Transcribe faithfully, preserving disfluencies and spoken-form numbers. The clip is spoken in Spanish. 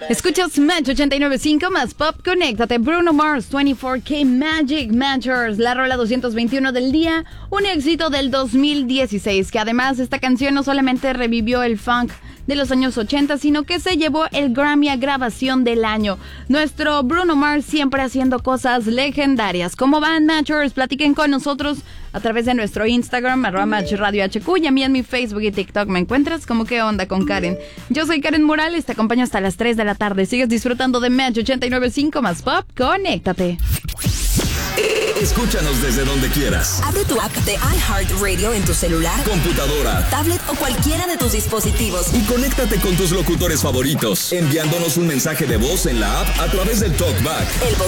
Escuchas Match ochenta y nueve punto cinco más Pop, conéctate. Bruno Mars, veinticuatro K Magic Matchers, la rola doscientos veintiuno del día, un éxito del dos mil dieciséis, que además esta canción no solamente revivió el funk de los años ochenta, sino que se llevó el Grammy a grabación del año. Nuestro Bruno Mars siempre haciendo cosas legendarias. ¿Cómo van, Matchers? Platiquen con nosotros a través de nuestro Instagram, arroba Match Radio H Q, y a mí en mi Facebook y TikTok me encuentras como ¿Qué onda con Karen? Yo soy Karen Morales, te acompaño hasta las tres de la tarde. Sigues disfrutando de Match ochenta y nueve punto cinco más Pop, conéctate. Escúchanos desde donde quieras. Abre tu app de iHeartRadio en tu celular, computadora, tablet o cualquiera de tus dispositivos. Y conéctate con tus locutores favoritos, enviándonos un mensaje de voz en la app a través del TalkBack. El